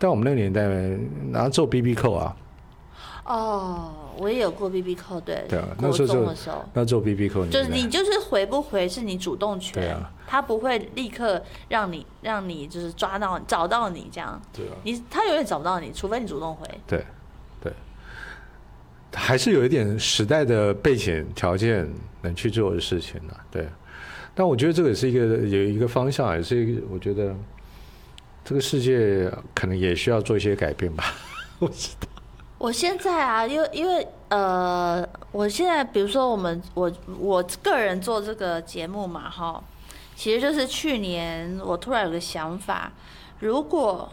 但我们那个年代拿做 BB 扣啊。 哦，我也有过 BB 扣，对。 对啊， 国中的时候那做 BB 扣， 就是你就是回不回是你主动权， 对啊， 他不会立刻让你就是找到你这样。 对啊， 他永远找不到你，除非你主动回。 对，对，还是有一点时代的背景条件能去做的事情啊，对。但我觉得这个是有一个方向，也是一个我觉得这个世界可能也需要做一些改变吧。我知道。 我现在啊，因为我现在比如说我个人做这个节目嘛，哈，其实就是去年我突然有个想法，如果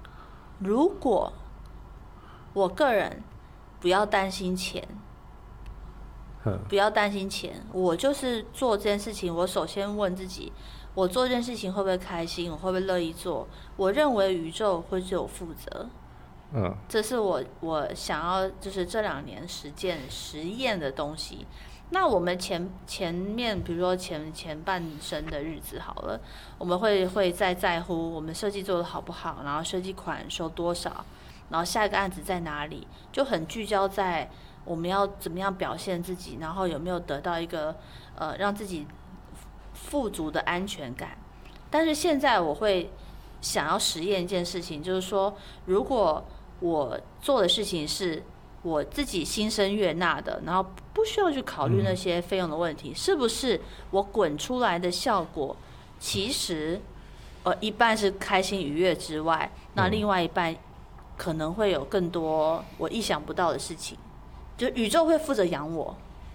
我个人不要担心钱，不要担心钱，我就是做这件事情，我首先问自己，我做这件事情会不会开心，我会不会乐意做？我认为宇宙会对我负责。这是我想要就是这2年实验的东西。那我们前面比如说前半生的日子好了，我们会在乎我们设计做的好不好，然后设计款收多少，然后下一个案子在哪里，就很聚焦在我们要怎么样表现自己，然后有没有得到一个让自己富足的安全感。但是现在我会想要实验一件事情，就是说如果我做的事情是我自己心生悦纳的，然后不需要去考虑那些费用的问题，是不是我滚出来的效果其实一半是开心愉悦之外，那另外一半可能会有更多我意想不到的事情，就宇宙会负责养我。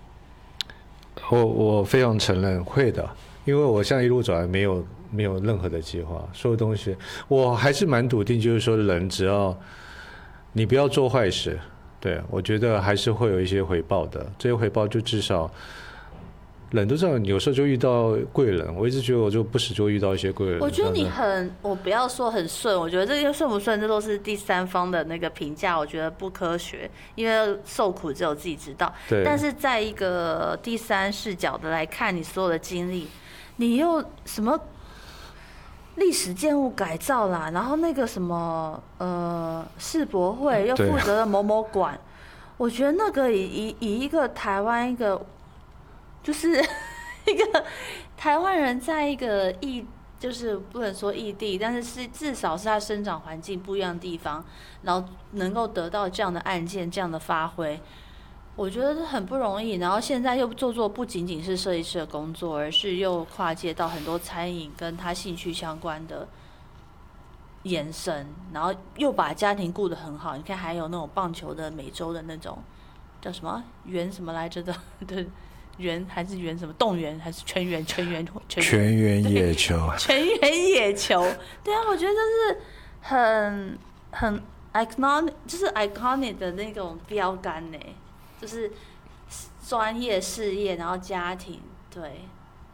我非常承认会的，因为我现在一路走来没有任何的计划，所有东西我还是蛮笃定，就是说人只要你不要做坏事，对，我觉得还是会有一些回报的。这些回报就至少人都知道，有时候就遇到贵人。我一直觉得我就不时就遇到一些贵人。 我觉得你我不要说很顺，我觉得这些顺不顺，这都是第三方的那个评价，我觉得不科学，因为受苦只有自己知道。 对。 但是在一个第三视角的来看你所有的经历，你又什么？历史建物改造啦，然后那个什么世博会又负责了某某馆，我觉得那个以一个台湾一个就是一个台湾人在一个就是不能说异地，但是至少是他生长环境不一样的地方，然后能够得到这样的案件这样的发挥，我觉得很不容易。然后现在又做不仅仅是设计师的工作，而是又跨界到很多餐饮跟他兴趣相关的延伸，然后又把家庭顾得很好。你看还有那种棒球的美洲的那种叫什么圆什么来着的，对，圆还是圆什么动员还是全员野球，全员野球。对啊，我觉得这是很 iconic， 就是 iconic 的那种标杆呢。就是专业事业，然后家庭，对。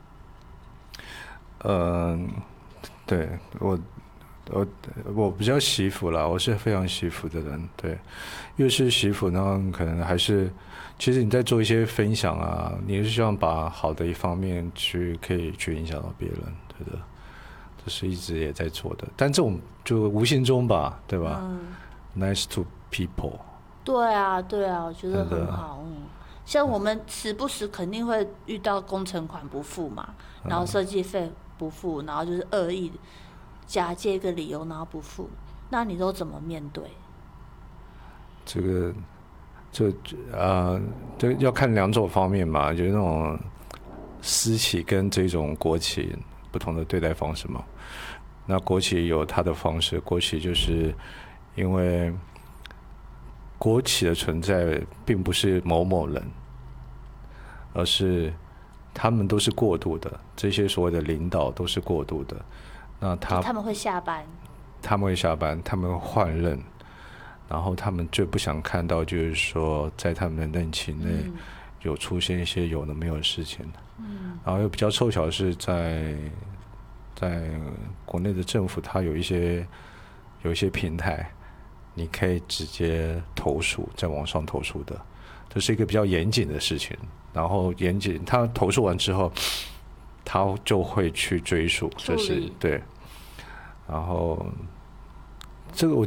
对，我比较惜福啦，我是非常惜福的人，对。越是惜福呢，可能还是，其实你在做一些分享啊，你是希望把好的一方面可以去影响到别人，对的。这是一直也在做的，但这种就无形中吧，对吧？Nice to people。 对啊，我觉得很好。像我们时不时肯定会遇到工程款不付嘛，然后设计费不付，然后就是恶意假借一个理由然后不付，那你都怎么面对？ 这要看2种方面嘛，就是那种私企跟这种国企不同的对待方式嘛。那国企有它的方式，国企就是因为国企的存在并不是某某人，而是他们都是过渡的，这些所谓的领导都是过渡的。那他们会下班， 他们会换任，然后他们最不想看到就是说在他们的任期内有出现一些有的没有的事情。然后又比较凑巧的是在国内的政府，它有一些平台，你可以直接投诉，在网上投诉的，这是一个比较严谨的事情。然后严谨，他投诉完之后，他就会去追溯，就是对。然后这个我